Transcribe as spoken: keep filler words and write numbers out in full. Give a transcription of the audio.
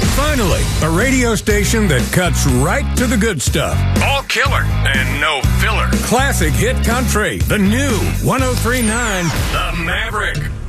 Finally, a radio station that cuts right to the good stuff. All killer and no filler. Classic hit country. The new one oh three point nine The Maverick.